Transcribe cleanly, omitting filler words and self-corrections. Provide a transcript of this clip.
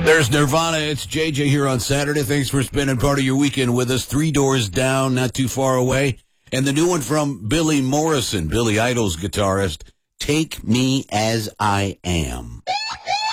There's Nirvana. It's JJ here on Saturday. Thanks for spending part of your weekend with us. Three Doors Down, not too far away. And the new one from Billy Morrison, Billy Idol's guitarist, Take Me As I Am.